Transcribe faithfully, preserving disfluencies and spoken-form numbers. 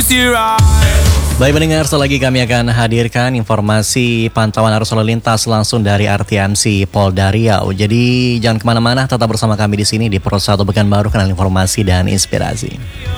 Baik pendengar, selagi kami akan hadirkan informasi pantauan arus lalu lintas langsung dari R T M C Polda Riau. Jadi jangan kemana-mana, tetap bersama kami di sini di Pro satu Pekanbaru, kanal informasi dan inspirasi.